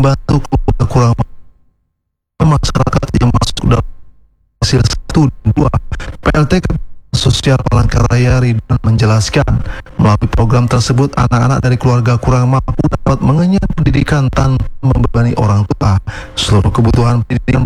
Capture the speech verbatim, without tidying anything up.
membantu keluarga kurang mampu masyarakat yang masuk dalam hasil satu dan dua. P L T Sosial Palangkaraya Ridwan menjelaskan, melalui program tersebut anak-anak dari keluarga kurang mampu dapat mengenyam pendidikan tanpa membebani orang tua. Seluruh kebutuhan pendidikan